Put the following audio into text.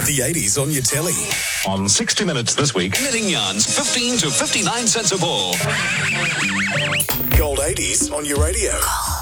The 80s on your telly. On 60 Minutes this week, Knitting yarns, 15 to 59 cents a ball. Gold 80s on your radio.